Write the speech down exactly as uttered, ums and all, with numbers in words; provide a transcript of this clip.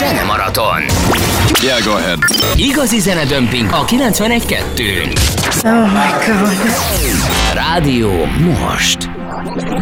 Zene Maraton. Yeah, go ahead. Igazi zenedömping a kilencvenegy kettőn. Oh my God. Rádió most.